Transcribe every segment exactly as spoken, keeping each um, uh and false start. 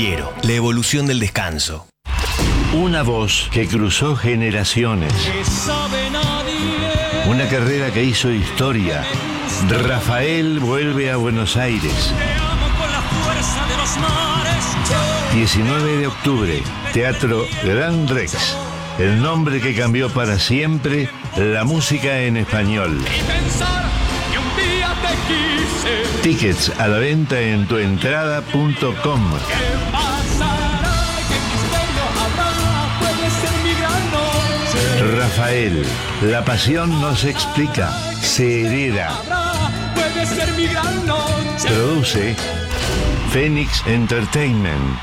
Naviero, la evolución del descanso. Una voz que cruzó generaciones. Una carrera que hizo historia. Rafael vuelve a Buenos Aires. diecinueve de octubre, Teatro Gran Rex. El nombre que cambió para siempre la música en español. Tickets a la venta en tuentrada punto com. Rafael, la pasión no se explica, se hereda. Produce Phoenix Entertainment.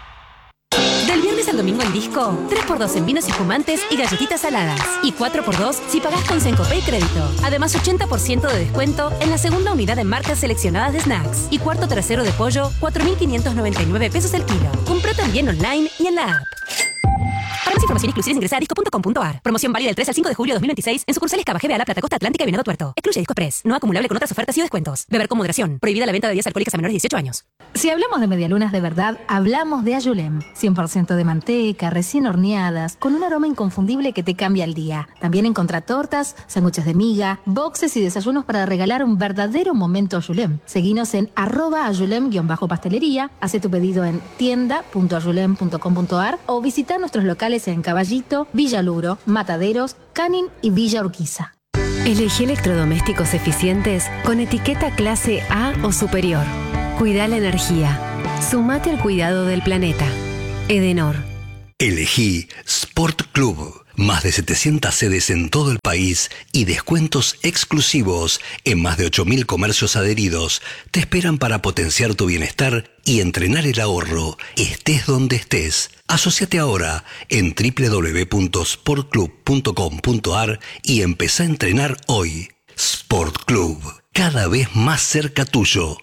Del viernes al domingo en Disco, tres por dos en vinos y espumantes y galletitas saladas. Y cuatro por dos si pagás con Sencopay Crédito. Además, ochenta por ciento de descuento en la segunda unidad en marcas seleccionadas de snacks. Y cuarto trasero de pollo, cuatro mil quinientos noventa y nueve pesos el kilo. Compró también online y en la app. Para más información inclusive ingresa a disco punto com punto ar. Promoción válida del tres al cinco de julio de dos mil veintiséis en sucursales Cava, G B A, La Plata, Costa Atlántica y Venado Tuerto. Excluye Disco Express. No acumulable con otras ofertas y descuentos. Beber con moderación. Prohibida la venta de bebidas alcohólicas a menores de dieciocho años. Si hablamos de medialunas de verdad, hablamos de Ayulem. cien por ciento de manteca, recién horneadas, con un aroma inconfundible que te cambia el día. También encontrá tortas, sándwiches de miga, boxes y desayunos para regalar un verdadero momento Ayulem. Seguinos en arroba ayulem-pastelería, hace tu pedido en tienda punto ayulem punto com punto ar o visita nuestros locales en Caballito, Villa Luro, Mataderos, Canin y Villa Urquiza. Elegí electrodomésticos eficientes con etiqueta clase A o superior. Cuida la energía. Sumate al cuidado del planeta. Edenor. Elegí Sport Club. Más de setecientas sedes en todo el país y descuentos exclusivos en más de ocho mil comercios adheridos te esperan para potenciar tu bienestar y entrenar el ahorro, estés donde estés. Asociate ahora en doble u doble u doble u punto sport club punto com punto ar y empezá a entrenar hoy. Sport Club, cada vez más cerca tuyo.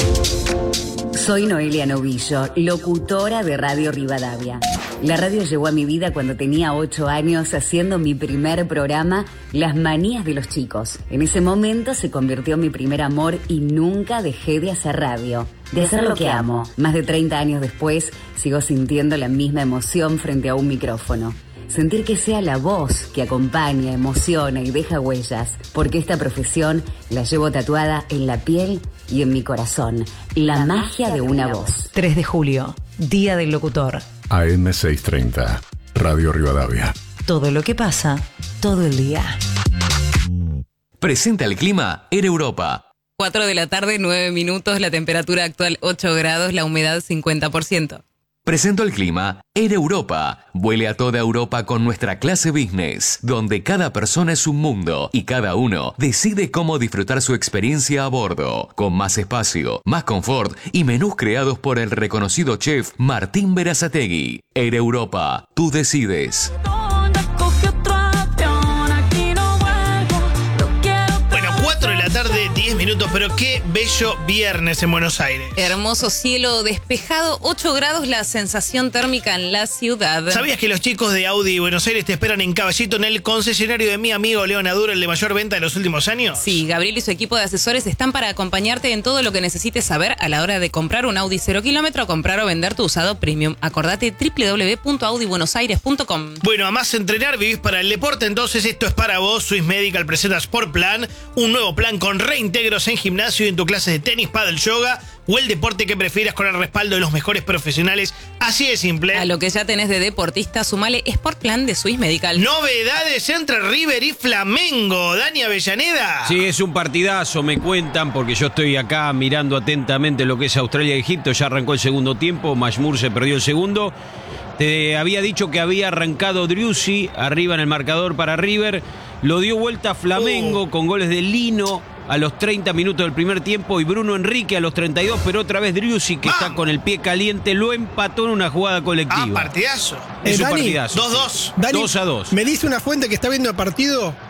Soy Noelia Novillo, locutora de Radio Rivadavia. La radio llegó a mi vida cuando tenía ocho años haciendo mi primer programa, Las Manías de los Chicos. En ese momento se convirtió en mi primer amor y nunca dejé de hacer radio, de hacer lo que amo. Más de treinta años después, sigo sintiendo la misma emoción frente a un micrófono. Sentir que sea la voz que acompaña, emociona y deja huellas, porque esta profesión la llevo tatuada en la piel y en mi corazón. La magia de una voz. tres de julio, Día del Locutor. A M seiscientos treinta, Radio Rivadavia. Todo lo que pasa, todo el día. Presenta el clima en Europa. cuatro de la tarde, nueve minutos, la temperatura actual ocho grados, la humedad cincuenta por ciento. Presento el clima en Europa. Vuele a toda Europa con nuestra clase business, donde cada persona es un mundo y cada uno decide cómo disfrutar su experiencia a bordo, con más espacio, más confort y menús creados por el reconocido chef Martín Berazategui. En Europa, tú decides. Tarde, diez minutos, pero qué bello viernes en Buenos Aires. Hermoso cielo despejado, ocho grados la sensación térmica en la ciudad. ¿Sabías que los chicos de Audi Buenos Aires te esperan en Caballito, en el concesionario de mi amigo León Aduro, el de mayor venta de los últimos años? Sí, Gabriel y su equipo de asesores están para acompañarte en todo lo que necesites saber a la hora de comprar un Audi cero kilómetro, comprar o vender tu usado premium. Acordate doble u doble u doble u punto audi buenos aires punto com. Bueno, a más entrenar, vivís para el deporte, entonces esto es para vos. Swiss Medical presenta Sport Plan, un nuevo plan con reintegros en gimnasio y en tu clase de tenis, pádel, yoga o el deporte que prefieras con el respaldo de los mejores profesionales. Así de simple. A lo que ya tenés de deportista, sumale Sport Plan de Swiss Medical. Novedades entre River y Flamengo. Dani Avellaneda. Sí, es un partidazo, me cuentan, porque yo estoy acá mirando atentamente lo que es Australia y Egipto. Ya arrancó el segundo tiempo, Majmur se perdió el segundo. Te había dicho que había arrancado Driussi arriba en el marcador para River. Lo dio vuelta Flamengo oh. con goles de Lino a los treinta minutos del primer tiempo y Bruno Enrique a los treinta y dos, pero otra vez Driussi, que ¡Vamos! Está con el pie caliente, lo empató en una jugada colectiva. Ah, partidazo. Es eh, un Dani, partidazo. dos dos. Dani, dos a dos. Me dice una fuente que está viendo el partido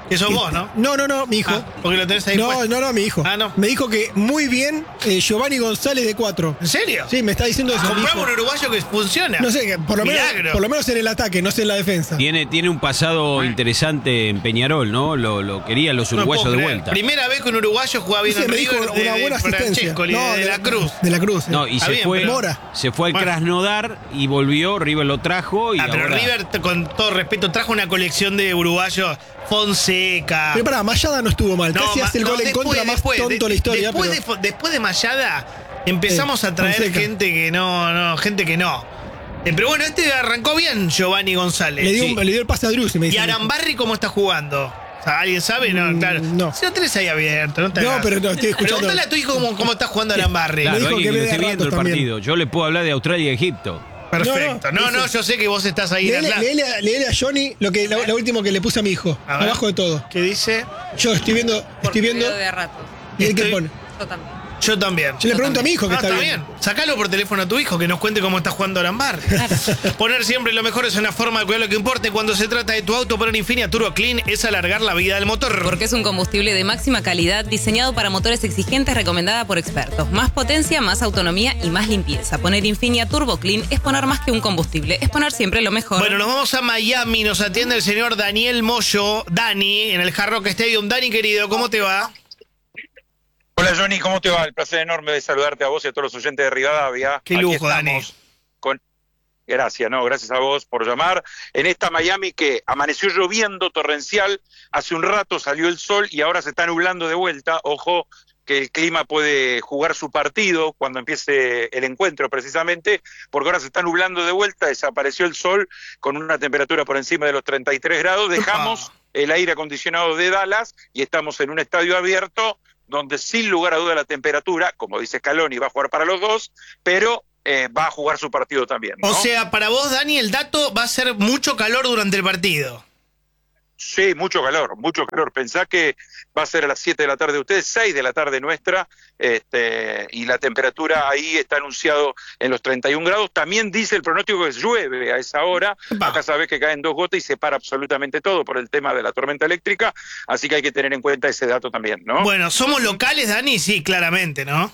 Que sos que- vos, ¿no? No, no, no, mi hijo. Ah, porque lo tenés ahí No, puesto. no, no, mi hijo. Ah, no. Me dijo que muy bien eh, Giovanni González de cuatro. ¿En serio? Sí, me está diciendo eso. mi Compramos hijo. un uruguayo que funciona. No sé, que por lo, menos, Milagro. por lo menos en el ataque, no sé en la defensa. Tiene, tiene un pasado interesante en Peñarol, ¿no? Lo, lo querían los No uruguayos puedo de creer. vuelta. Primera vez que un uruguayo juega bien Dice, en me dijo River una de, buena de asistencia. Francescoli, No, de, de la Cruz. De la Cruz. No, y Está se bien, fue, pero- Mora. se fue al Bueno. Krasnodar y volvió, River lo trajo y Ah, pero ahora- River, t- con todo respeto, trajo una colección de uruguayos. Fonseca. Pero pará, Mayada no estuvo mal. Casi ma- hace el no, gol en después, contra más después, tonto de la historia. Después, pero- de, Fo- después de Mayada, empezamos Eh, a traer Fonseca. gente que no, no, gente que no. Eh, pero bueno, este arrancó bien, Giovanni González. le, dio, Sí. un- le dio el pase a Drus y me ¿Y dice. Arambarri cómo está jugando? O sea, ¿alguien sabe? No, Mm, claro. no. Si lo tenés ahí abierto, no te No, hagas. pero no, estoy escuchando. Pregúntale a tu hijo cómo, cómo está jugando Arambarri. Claro, dijo alguien que que ve lo esté de viendo el ratos también. partido. Yo le puedo hablar de Australia y Egipto. Perfecto. No, No, no, no, yo sé que vos estás ahí en Leele, Atlanta. leele a- leele a Johnny lo que, lo, lo último que le puse a mi hijo. A ver. Abajo de todo. ¿Qué dice? Yo estoy viendo, estoy viendo. de a rato. ¿Y él qué Estoy- pone? Yo también. Yo también. Yo le pregunto a mi hijo que Ah, está, está bien. bien. Sacalo por teléfono a tu hijo que nos cuente cómo está jugando Arambar. Poner siempre lo mejor es una forma de cuidar lo que importe. Cuando se trata de tu auto, poner Infinia Turbo Clean es alargar la vida del motor. Porque es un combustible de máxima calidad diseñado para motores exigentes, recomendada por expertos. Más potencia, más autonomía y más limpieza. Poner Infinia Turbo Clean es poner más que un combustible, es poner siempre lo mejor. Bueno, nos vamos a Miami. Nos atiende el señor Daniel Moyo, Dani, en el Hard Rock Stadium. Dani, querido, ¿cómo te va? Hola Johnny, ¿cómo te va? El placer enorme de saludarte a vos y a todos los oyentes de Rivadavia. Qué Aquí lujo, estamos Dani. Con... Gracias, no, gracias a vos por llamar. En esta Miami que amaneció lloviendo torrencial, hace un rato salió el sol y ahora se está nublando de vuelta. Ojo que el clima puede jugar su partido cuando empiece el encuentro precisamente, porque ahora se está nublando de vuelta, desapareció el sol con una temperatura por encima de los treinta y tres grados, dejamos el aire acondicionado de Dallas y estamos en un estadio abierto donde sin lugar a duda la temperatura, como dice Scaloni, va a jugar para los dos, pero eh, va a jugar su partido también, ¿no? O sea, para vos, Dani, el dato va a ser mucho calor durante el partido. Sí, mucho calor, mucho calor. Pensá que va a ser a las siete de la tarde de ustedes, seis de la tarde nuestra, este, y la temperatura ahí está anunciado en los treinta y un grados. También dice el pronóstico que llueve a esa hora. Epa. Acá sabés que caen dos gotas y se para absolutamente todo por el tema de la tormenta eléctrica, así que hay que tener en cuenta ese dato también, ¿no? Bueno, ¿somos locales, Dani? Sí, claramente, ¿no?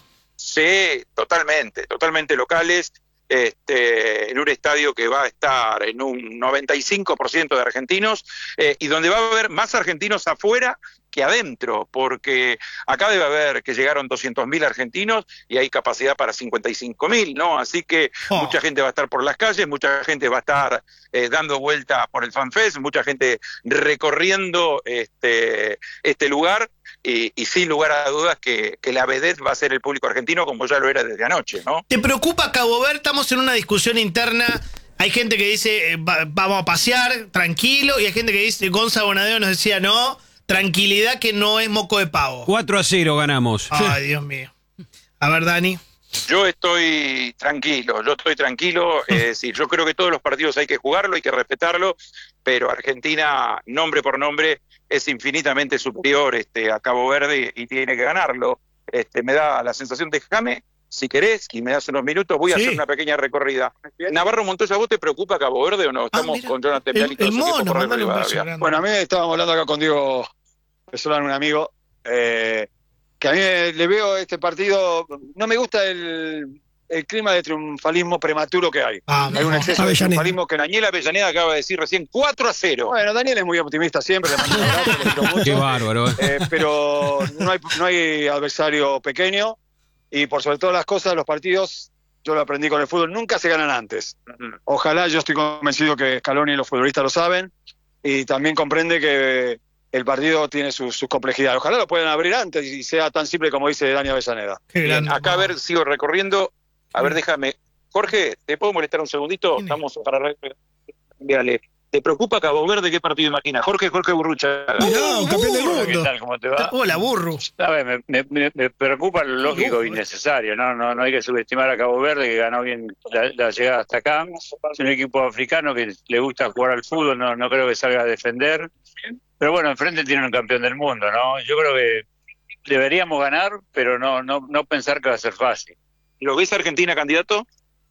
Sí, totalmente, totalmente locales, este, en un estadio que va a estar en un noventa y cinco por ciento de argentinos eh, y donde va a haber más argentinos afuera que adentro, porque acá debe haber que llegaron doscientos mil argentinos y hay capacidad para cincuenta y cinco mil, ¿no? Así que Oh. mucha gente va a estar por las calles, mucha gente va a estar eh, dando vuelta por el FanFest, mucha gente recorriendo este, este lugar y, y sin lugar a dudas que, que la vedette va a ser el público argentino como ya lo era desde anoche, ¿no? ¿Te preocupa Cabo Verde? Estamos en una discusión interna. Hay gente que dice, eh, va- vamos a pasear, tranquilo, y hay gente que dice, Gonza Bonadeo nos decía, no, tranquilidad que no es moco de pavo. cuatro a cero ganamos. Ay, Dios mío. A ver, Dani. Yo estoy tranquilo, yo estoy tranquilo, es decir, yo creo que todos los partidos hay que jugarlo, hay que respetarlo, pero Argentina, nombre por nombre, es infinitamente superior este, a Cabo Verde y tiene que ganarlo. Este, me da la sensación, déjame, si querés, y me das unos minutos, voy a Sí. hacer una pequeña recorrida. Navarro Montoya, ¿vos te preocupa Cabo Verde o no? Estamos mira. con Jonathan El, Vial y todo el su equipo mono, por Radio mandale un beso Rivadavia. grande. Bueno, a mí estábamos hablando acá con Diego Pesolano, un amigo, eh, que a mí le veo este partido, no me gusta el, el clima de triunfalismo prematuro que hay. Ah, hay un no. exceso de Avellaneda. triunfalismo que... Daniel Avellaneda acaba de decir recién cuatro a cero. Bueno, Daniel es muy optimista siempre, le mando un abrazo, le quiero mucho. Qué bárbaro, ¿eh? Eh, pero no hay, no hay adversario pequeño y por sobre todas las cosas, los partidos, yo lo aprendí con el fútbol, nunca se ganan antes. Ojalá, yo estoy convencido que Scaloni y los futbolistas lo saben y también comprende que el partido tiene sus su complejidades. Ojalá lo puedan abrir antes y sea tan simple como dice Dani Avellaneda. Qué Bien, grande. acá a ver, sigo recorriendo. A ver, déjame. Jorge, ¿te puedo molestar un segundito? ¿Quién es? Estamos para... Envíale. ¿Te preocupa Cabo Verde? ¿Qué partido imagina? Jorge, Jorge Burrucha. Mirá, un campeón del ¿Qué mundo. tal? ¿Cómo te va? Hola, burro. A ver, me, me- me- me preocupa lo lógico e innecesario, ¿no? No, no hay que subestimar a Cabo Verde, que ganó bien la, la llegada hasta acá. Es un equipo africano que le gusta jugar al fútbol, no, no creo que salga a defender. Pero bueno, enfrente tiene un campeón del mundo, ¿no? Yo creo que deberíamos ganar, pero no, no, no pensar que va a ser fácil. ¿Lo ves Argentina candidato?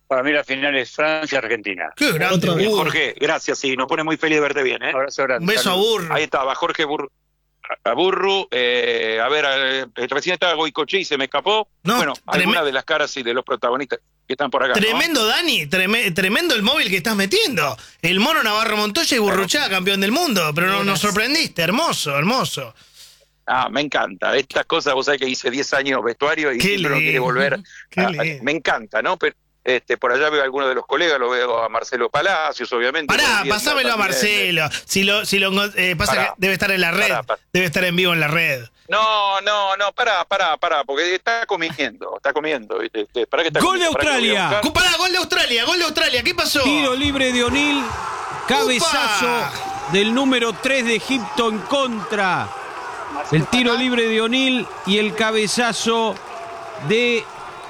Para mí la final es Francia-Argentina. Qué grande, Bien, Burru. Jorge, gracias, sí, nos pone muy feliz de verte bien, ¿eh? Abrazo grande. Un beso a Burru. Ahí estaba, Jorge Burru. A Burru, eh, a ver, eh, recién estaba Goicoechea y se me escapó. No, bueno, treme- algunas de las caras y de los protagonistas que están por acá. ¿no? Tremendo, Dani, treme- tremendo el móvil que estás metiendo. El mono Navarro Montoya y Burruchaga, campeón del mundo. Pero no, nos sorprendiste, hermoso, hermoso. Ah, me encanta. Estas cosas, vos sabés que hice diez años vestuario y Qué siempre uno quiere lindo, volver. qué a- lindo. me encanta, ¿no? Pero este, por allá veo a algunos de los colegas, lo veo a Marcelo Palacios, obviamente. Pará, Volviendo pasámelo a también. Marcelo. Si lo, si lo encont- eh, pasa Pará. que debe estar en la red. Pará, pará. Debe estar en vivo en la red. No, no, no, pará, pará, pará, porque está comiendo, está comiendo. ¿viste? Este, pará que está Gol de comiendo, pará que lo voy a Australia. buscar. Pará, gol de Australia, gol de Australia. ¿Qué pasó? Tiro libre de O'Neill. Cabezazo del número tres de Egipto en contra. El tiro libre de O'Neill y el cabezazo de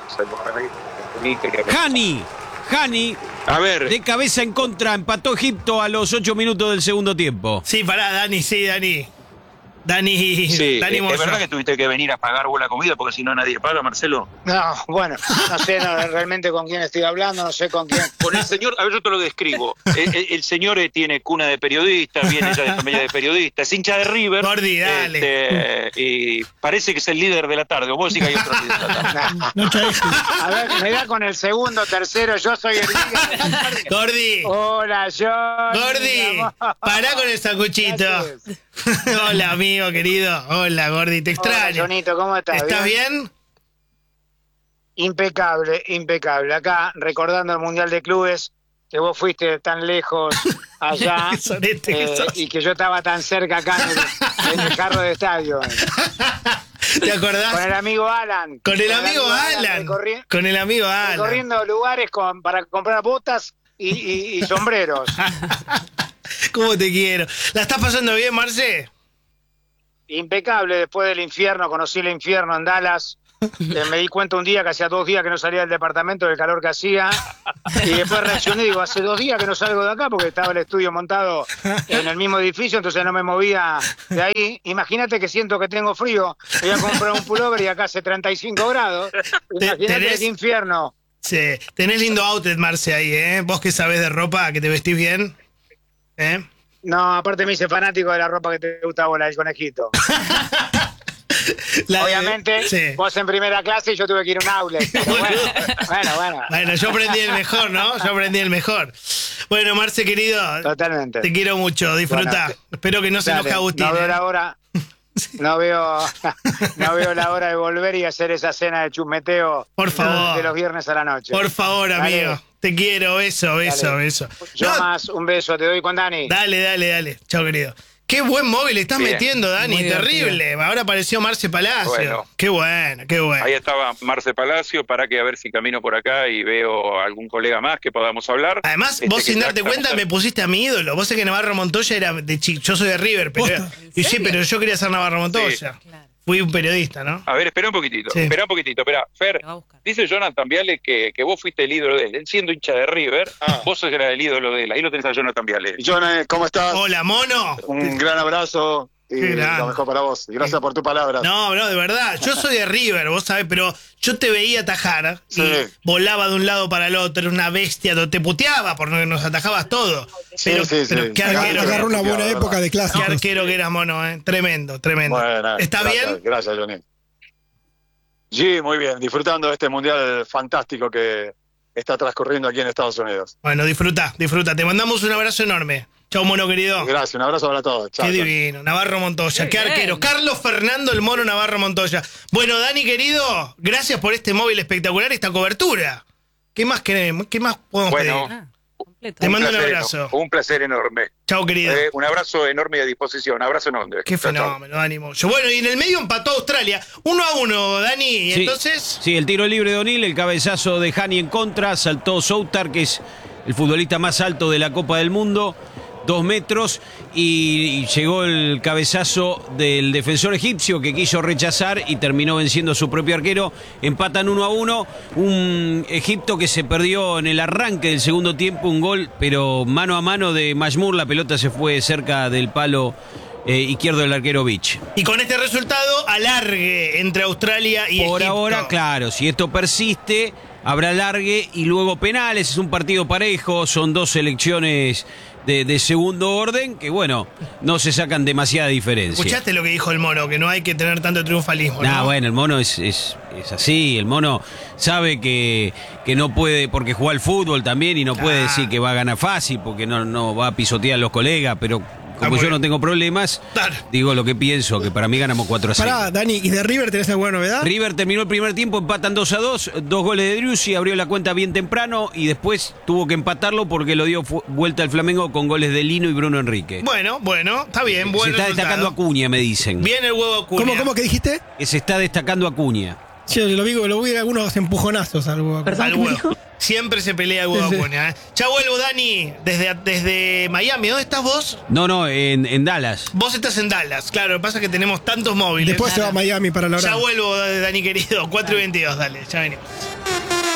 Hani. Hani. A ver. De cabeza en contra. Empató Egipto a los ocho minutos del segundo tiempo. Sí, pará, Dani, sí, Dani. Dani, Sí, Dani ¿es Moyo. verdad que tuviste que venir a pagar vos la comida porque si no nadie paga, Marcelo? No, bueno, no sé no, realmente con quién estoy hablando, no sé con quién. Con el señor, a ver, yo te lo describo. El, el- el señor eh, tiene cuna de periodista, viene ya de familia de periodistas, es hincha de River. Gordi, dale. este, y parece que es el líder de la tarde, o vos decís que hay otro líder de la tarde. A ver, me da con el segundo, tercero, yo soy el líder. Gordi. Hola, John. Gordi, pará con el sanguchito. Hola, amigo querido. Hola, Gordi, te Hola, extraño. Jonito, ¿cómo estás? ¿Estás bien? Impecable, impecable. Acá, recordando el Mundial de Clubes, que vos fuiste tan lejos allá Qué sorete que eh, sos. y que yo estaba tan cerca acá en el, en el carro de estadio. ¿Te acordás? Con el amigo Alan. Con el amigo Alan. recorri- Con el amigo Alan. Recorriendo lugares con, para comprar botas y, y- y sombreros. ¿Cómo te quiero? ¿La estás pasando bien, Marce? Impecable, después del infierno, conocí el infierno en Dallas. Eh, me di cuenta un día que hacía dos días que no salía del departamento del calor que hacía. Y después reaccioné y digo, hace dos días que no salgo de acá porque estaba el estudio montado en el mismo edificio, entonces no me movía de ahí. Imagínate que siento que tengo frío. Voy a comprar un pullover y acá hace treinta y cinco grados. Imagínate tenés- el infierno. Sí. Tenés lindo outfit, Marce, ahí, ¿eh? Vos que sabés de ropa, que te vestís bien. ¿Eh? No, aparte me hice fanático de la ropa que te gusta a vos, la del conejito. La de- Obviamente, sí. vos en primera clase y yo tuve que ir a un outlet. Pero bueno, bueno, bueno. Bueno, yo aprendí el mejor, ¿no? Yo aprendí el mejor. Bueno, Marce, querido. Totalmente. Te quiero mucho, disfruta. Bueno, Espero que no se Dale, enoje Agustín. No veo ¿eh? la hora. No veo, no veo la hora de volver y hacer esa cena de chusmeteo Por favor. de los viernes a la noche. Por favor, Dale. amigo. Te quiero, beso, beso, Dale. beso. Yo No, más, un beso, te doy con Dani. Dale, dale, dale. Chao, querido. Qué buen móvil estás Bien. metiendo, Dani. Muy Terrible. Ahora apareció Marce Palacio. Bueno. Qué bueno, qué bueno. Ahí estaba Marce Palacio, para que a ver si camino por acá y veo algún colega más que podamos hablar. Además, Este, vos que sin ya darte estamos cuenta cerca. me pusiste a mi ídolo. Vos sé que Navarro Montoya era de chico. Yo soy de River, pero. Y sí, pero yo quería ser Navarro Montoya. Fui un periodista, ¿no? A ver, espera un poquitito, Sí. espera un poquitito, espera. Fer, dice Jonathan Viale que, que vos fuiste el ídolo de él. Él siendo hincha de River, vos sos el ídolo de él. Ahí lo tenés a Jonathan Viale. John, ¿cómo estás? Hola, mono. Un gran abrazo y Qué grande. lo mejor para vos. Y gracias por tu palabra. No, no, de verdad. Yo soy de River, vos sabés, pero yo te veía atajar y Sí. volaba de un lado para el otro, era una bestia, te puteaba porque nos atajabas todo. Sí, Pero, sí, sí. pero qué Agarró- arquero. Agarró una buena Qué época de clase. Qué arquero que eras, mono, eh. Tremendo, tremendo. Bueno, ¿Está gracias, bien? Gracias, Johnny. Sí, muy bien. Disfrutando de este mundial fantástico que está transcurriendo aquí en Estados Unidos. Bueno, disfruta, disfruta. Te mandamos un abrazo enorme. Chau, mono querido. Gracias, un abrazo para todos. Chao, Qué chao. divino. Navarro Montoya, Qué qué bien. arquero. Carlos Fernando el Mono Navarro Montoya. Bueno, Dani, querido, gracias por este móvil espectacular, esta cobertura. ¿Qué más queremos? ¿Qué más podemos Bueno, pedir? Ah, completo. Te mando un placer abrazo. eno- Un placer enorme. Chau, querido. Eh, un abrazo enorme y a disposición. Abrazo enorme. Qué Chao, chao. fenómeno, Dani Moyo. Bueno, y en el medio empató Australia. Uno a uno, Dani. Y Sí. entonces. Sí, el tiro libre de O'Neill, el cabezazo de Hani en contra, saltó Soutar, que es el futbolista más alto de la Copa del Mundo, dos metros, y, y llegó el cabezazo del defensor egipcio que quiso rechazar y terminó venciendo a su propio arquero. Empatan uno a uno, un Egipto que se perdió en el arranque del segundo tiempo, un gol, pero mano a mano de Majmur, la pelota se fue cerca del palo eh, izquierdo del arquero Beach. Y con este resultado, alargue entre Australia y Por Egipto. ahora, claro, si esto persiste, habrá largue y luego penales. Es un partido parejo, son dos selecciones de, de segundo orden que, bueno, no se sacan demasiada diferencia. ¿Escuchaste lo que dijo el mono? Que no hay que tener tanto triunfalismo, ¿no? Nah, bueno, el mono es, es, es así. El mono sabe que, que no puede, porque juega al fútbol también y no puede Ah. decir que va a ganar fácil porque no, no va a pisotear a los colegas, pero como muy yo bien. no tengo problemas, digo lo que pienso, que para mí ganamos cuatro a cero. Pará, Dani, ¿y de River tenés alguna novedad? River terminó el primer tiempo, empatan dos a dos, dos goles de Driussi, abrió la cuenta bien temprano y después tuvo que empatarlo porque lo dio fu- vuelta al Flamengo con goles de Lino y Bruno Enrique. Bueno, bueno, está bien, buen se está resultado. destacando Acuña, me dicen. Bien el huevo Acuña. ¿Cómo, cómo que dijiste? Que se está destacando Acuña. Sí, lo vi, lo vi en algunos empujonazos al huevo. Al huevo. Siempre se pelea el huevo Sí, sí. Acuña. ¿eh? Ya vuelvo, Dani, desde, desde Miami. ¿Dónde estás vos? No, no, en, en Dallas. Vos estás en Dallas. Claro, lo que pasa es que tenemos tantos móviles. Después se va a Miami para la hora. Ya vuelvo, Dani querido. cuatro y veintidós, dale, ya venimos.